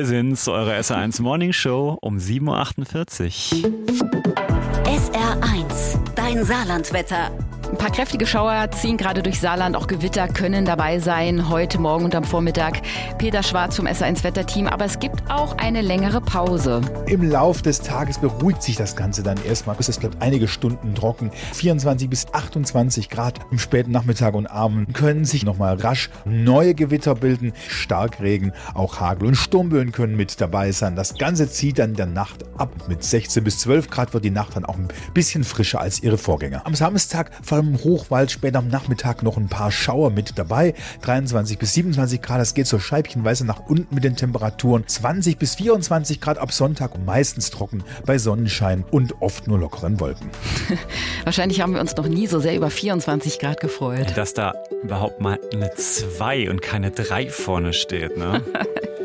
Wir sind's, eure SR1 Morning Show um 7.48 Uhr. SR1, dein Saarlandwetter. Ein paar kräftige Schauer ziehen gerade durch Saarland, auch Gewitter können dabei sein, heute Morgen und am Vormittag. Peter Schwarz vom SR1-Wetterteam, aber es gibt auch eine längere Pause. Im Lauf des Tages beruhigt sich das Ganze dann erstmal, bis es bleibt einige Stunden trocken. 24 bis 28 Grad am späten Nachmittag und Abend können sich nochmal rasch neue Gewitter bilden. Starkregen, auch Hagel und Sturmböen können mit dabei sein. Das Ganze zieht dann in der Nacht ab. Mit 16 bis 12 Grad wird die Nacht dann auch ein bisschen frischer als ihre Vorgänger. Am Samstag vor allem im Hochwald später am Nachmittag noch ein paar Schauer mit dabei. 23 bis 27 Grad, das geht so scheibchenweise nach unten mit den Temperaturen. 20 bis 24 Grad ab Sonntag und meistens trocken bei Sonnenschein und oft nur lockeren Wolken. Wahrscheinlich haben wir uns noch nie so sehr über 24 Grad gefreut. Dass da überhaupt mal eine 2 und keine 3 vorne steht, ne?